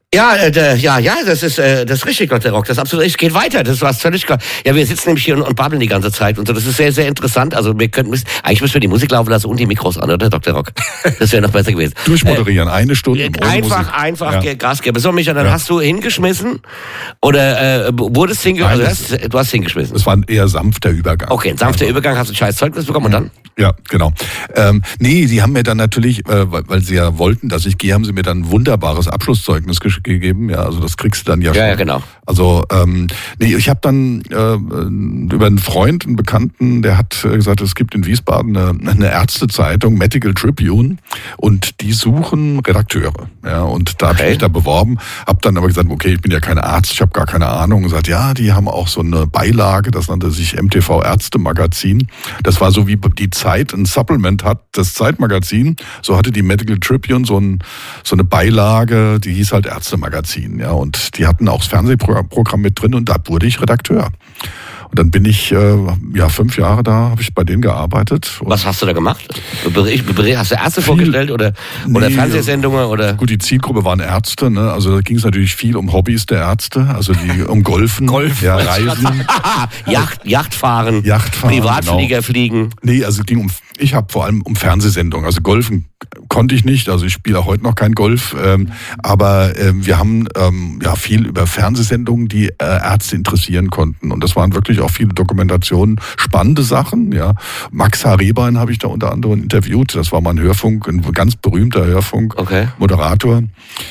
Ja, das ist richtig, Dr. Rock. Das ist absolut richtig. Geht weiter. Das war völlig klar. Ja, wir sitzen nämlich hier und babbeln die ganze Zeit und so. Das ist sehr, sehr interessant. Also eigentlich müssen wir die Musik laufen lassen und die Mikros an, oder, Dr. Rock? Das wäre noch besser gewesen. Durchmoderieren, eine Stunde. Einfach Gas geben. So, Micha, dann hast du hingeschmissen oder wurdest hingeschmissen? Also du hast hingeschmissen. Es war ein eher sanfter Übergang. Okay, ein sanfter Übergang. Hast du ein scheiß Zeugnis bekommen und dann? Ja, genau. Nee, die haben mir dann natürlich, weil sie ja wollten, dass ich gehe, haben sie mir dann ein wunderbares Abschlusszeugnis gegeben. Ja, also das kriegst du dann ja schon. Ja, genau. Also, ich habe dann über einen Freund, einen Bekannten, der hat gesagt, es gibt in Wiesbaden eine Ärztezeitung, Medical Tribune, und die suchen Redakteure. Ja, und da habe ich mich da beworben, habe dann aber gesagt, okay, ich bin ja kein Arzt, ich habe gar keine Ahnung. Und gesagt, ja, die haben auch so eine Beilage, das nannte sich MTV Ärztemagazin. Das war so wie die Zeit ein Supplement hat, das Zeitmagazin. So hatte die Medical Tribune so eine Beilage, die hieß halt Ärztemagazin. Ja, und die hatten auch das Fernsehprogramm mit drin und da wurde ich Redakteur. Und dann bin ich 5 Jahre da, habe ich bei denen gearbeitet. Was hast du da gemacht? Hast du Ärzte vorgestellt oder Fernsehsendungen? Oder? Gut, die Zielgruppe waren Ärzte, ne? Also da ging es natürlich viel um Hobbys der Ärzte, also um Golfen, Reisen. Yachtfahren, Privatflieger fliegen. Nee, also ich habe vor allem um Fernsehsendungen, also Golfen konnte ich nicht, also ich spiele auch heute noch kein Golf, aber wir haben viel über Fernsehsendungen, die Ärzte interessieren konnten, und das waren wirklich auch viele Dokumentationen, spannende Sachen, ja. Max H. Rehbein habe ich da unter anderem interviewt, das war mal ein Hörfunk, ein ganz berühmter Hörfunk-Moderator.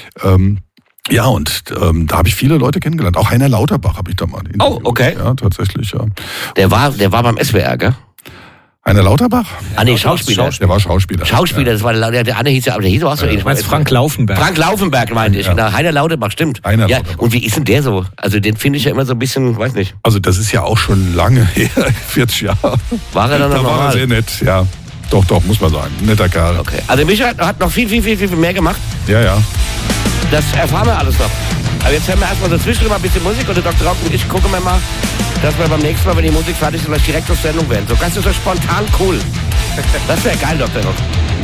Ja, und da habe ich viele Leute kennengelernt, auch Heiner Lauterbach habe ich da mal interviewt. Oh, okay. Ja, tatsächlich, ja. Der war beim SWR, gell? Heiner Lauterbach? Schauspieler. Der war Schauspieler. Das war der andere hieß ja, aber der hieß auch so ähnlich. Du meinst Frank Laufenberg. Frank Laufenberg meinte ich. Ja. Heiner Lauterbach, stimmt. Lauterbach. Und wie ist denn der so? Also den finde ich ja immer so ein bisschen, weiß nicht. Also das ist ja auch schon lange her, 40 Jahre. War er dann noch normal? War er sehr nett, ja. Doch, muss man sagen. Netter Kerl. Okay. Also Micha hat noch viel mehr gemacht. Ja. Das erfahren wir alles noch. Aber jetzt hören wir erstmal so zwischendurch mal ein bisschen Musik und der Dr. Rock und ich gucken wir mal, dass wir beim nächsten Mal, wenn die Musik fertig ist, direkt auf Sendung werden. So ganz so spontan cool. Das wäre geil, Dr. Rock.